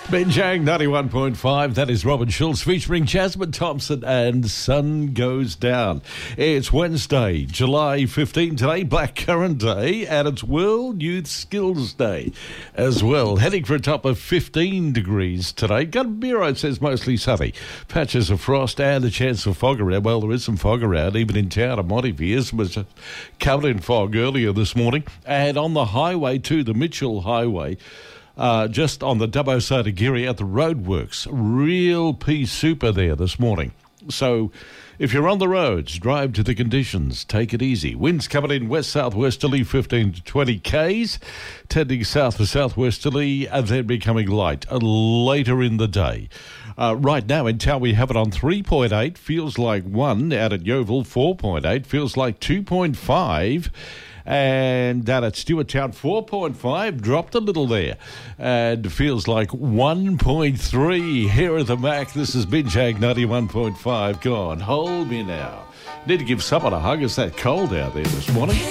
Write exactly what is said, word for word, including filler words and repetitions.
Benjang ninety-one point five, that is Robin Schulz featuring Jasmine Thompson and Sun Goes Down. It's Wednesday, July fifteenth today, Blackcurrant Day, and it's World Youth Skills Day as well. Heading for a top of fifteen degrees today. Gunbiro says mostly sunny. Patches of frost and a chance of fog around. Well, there is some fog around, even in town. Montefiore was covered in fog earlier this morning. And on the highway too, the Mitchell Highway, Uh, just on the Dubbo side of Geary at the roadworks. Real pea super there this morning. So if you're on the roads, drive to the conditions. Take it easy. Winds coming in west-southwesterly, fifteen to twenty kays, tending south to southwesterly, and then becoming light uh, later in the day. Uh, right now in town we have it on three point eight, feels like one. Out at Yeovil, four point eight, feels like two point five. And down at Stewarttown, four point five, dropped a little there. And feels like one point three. Here at the Mac, this is Benjang ninety-one point five. Go on, hold me now. Need to give someone a hug. It's that cold out there this morning.